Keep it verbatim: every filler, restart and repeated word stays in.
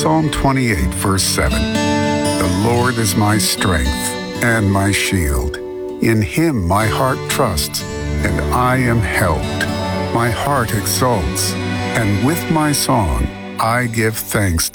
Psalm twenty-eight, verse seven. The Lord is my strength and my shield. In him my heart trusts, and I am helped. My heart exults, and with my song I give thanks to